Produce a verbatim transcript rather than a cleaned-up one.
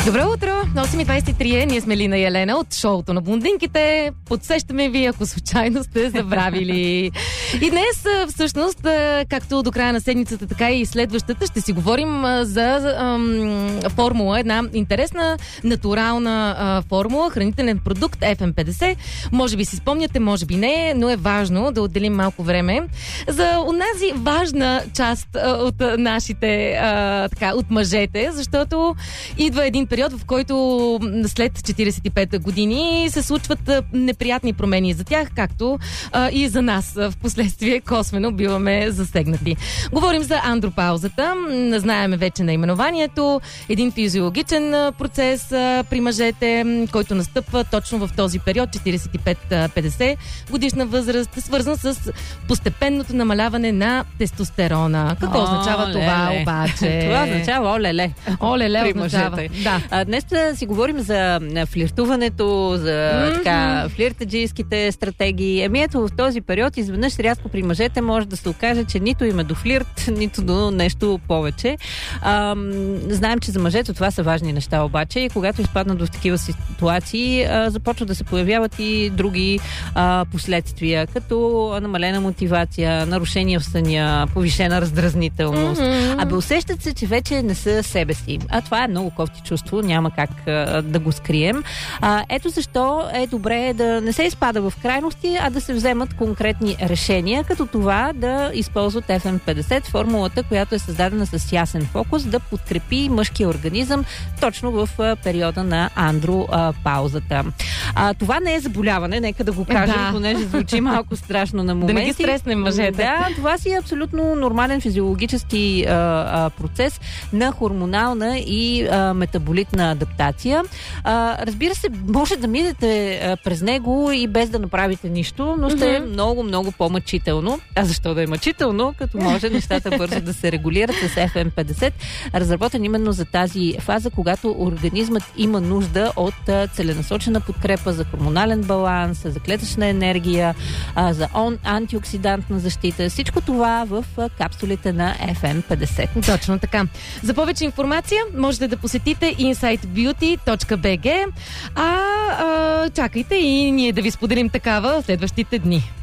Добро утро! На осем и двадесет и три е. Ние сме Лина и Елена от шоуто на блондинките. Подсещаме ви, ако случайно сте забравили. И днес, всъщност, както до края на седмицата, така и следващата, ще си говорим за ам, формула. Една интересна, натурална а, формула, хранителен продукт еф ем петдесет. Може би си спомняте, може би не, но е важно да отделим малко време за онази важна част а, от нашите, а, така, от мъжете, защото идва един период, в който след четиридесет и пет години се случват неприятни промени за тях, както а, и за нас. В последствие косвено биваме засегнати. Говорим за андропаузата. Знаеме вече наименованието. Един физиологичен процес а, при мъжете, който настъпва точно в този период, четиридесет и пет до петдесет годишна възраст, свързан с постепенното намаляване на тестостерона. Какво О, означава това леле. обаче? Това означава олеле. Олеле означава. Да. А, днес да си говорим за флиртуването, за mm-hmm. така, флиртаджийските стратегии. Еми ето, в този период изведнъж рязко при мъжете може да се окаже, че нито има до флирт, нито до нещо повече. А, знаем, че за мъжете това са важни неща обаче и когато изпаднат в такива ситуации, а, започват да се появяват и други а, последствия, като намалена мотивация, нарушения в съня, повишена раздразнителност. Mm-hmm. Абе, усещат се, че вече не са себе си. А това е много кофти чувство, няма как а, да го скрием. А, ето защо е добре да не се изпада в крайности, а да се вземат конкретни решения, като това да използват еф ем петдесет, формулата, която е създадена с ясен фокус, да подкрепи мъжкия организъм точно в а, периода на андропаузата. А, това не е заболяване, нека да го кажем, да. Понеже звучи малко страшно на моменти. Да не ги стреснем мъжете. Да, това си е абсолютно нормален физиологически а, а, процес на хормонална и а, метаболитна адаптация. А, разбира се, може да минете а, през него и без да направите нищо, но ще mm-hmm. е много, много по-мъчително. А защо да е мъчително, като може нещата бързо да се регулират с еф ем петдесет, разработен именно за тази фаза, когато организмът има нужда от а, целенасочена подкрепа за хормонален баланс, за клетъчна енергия, а, за он, антиоксидантна защита. Всичко това в а, капсулите на еф ем петдесет. Точно така. За повече информация можете да посетите инсайт бюти точка би джи, а, а чакайте и ние да ви споделим такава в следващите дни.